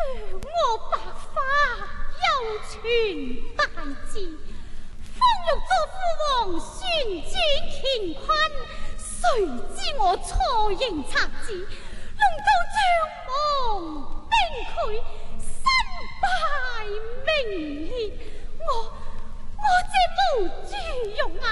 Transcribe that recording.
我白发有权大志，方欲做父王宣旨乾坤，谁知我错认察子，弄到将亡兵溃，身败名裂，我这无珠玉